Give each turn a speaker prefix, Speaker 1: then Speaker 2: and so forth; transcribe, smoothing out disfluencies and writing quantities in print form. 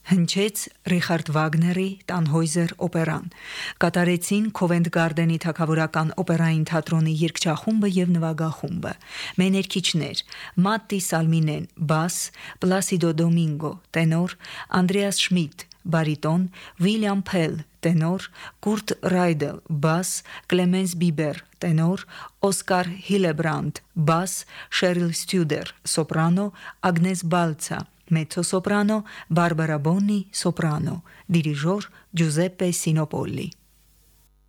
Speaker 1: Հնչեց Ռիխարդ Վագների Տանհոյզեր օպերան, կատարեցին Քովենթ Գարդենի թագավորական օպերային թատրոնի երգչախումբը եւ նվագախումբը, մեներքիչներ Մատտի Սալմինեն, բաս, Պլասիդո Դոմինգո, տենոր, Անդրեաս Շմիդ, բարիտոն, Վիլյամ Փել, տենոր, Կուրտ Ռայդել, բաս, Կլեմենս Բիբեր, տենոր, Օսկար Հիլեբրանդ, բաս, Շերիլ Ստյուդեր, սոպրանո, Ագնես Բալցա, մեծոսոպրանո, Բարբարա Բոննի, սոպրանո, դիրիժոր Ջուզեպպե Սինոպոլի։